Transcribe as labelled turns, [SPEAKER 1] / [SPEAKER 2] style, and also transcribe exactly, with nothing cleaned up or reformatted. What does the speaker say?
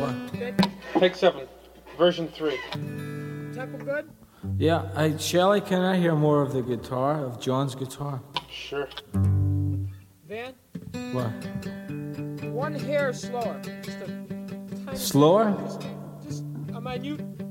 [SPEAKER 1] Good.
[SPEAKER 2] Take seven. Version three.
[SPEAKER 1] Tempo good?
[SPEAKER 3] Yeah, I, Shelley, can I hear more of the guitar, of John's guitar?
[SPEAKER 2] Sure.
[SPEAKER 1] Van,
[SPEAKER 3] What?
[SPEAKER 1] one hair slower. Just a tiny
[SPEAKER 3] Slower?
[SPEAKER 1] Just, just a minute